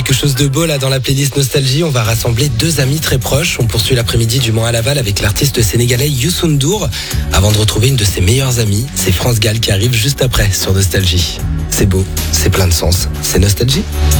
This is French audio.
quelque chose de beau là dans la playlist Nostalgie. On va rassembler deux amis très proches. On poursuit l'après-midi du Mans à Laval avec l'artiste sénégalais Youssou N'Dour. Avant de retrouver une de ses meilleures amies, c'est France Gall qui arrive juste après sur Nostalgie. C'est beau, c'est plein de sens. C'est Nostalgie.